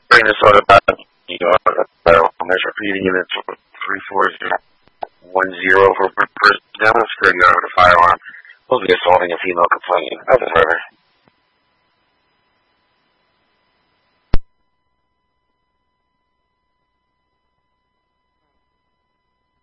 bring this all about, measure repeating units 34010 for person demonstrating over the firearm. Will be assaulting a female complainant. Other further.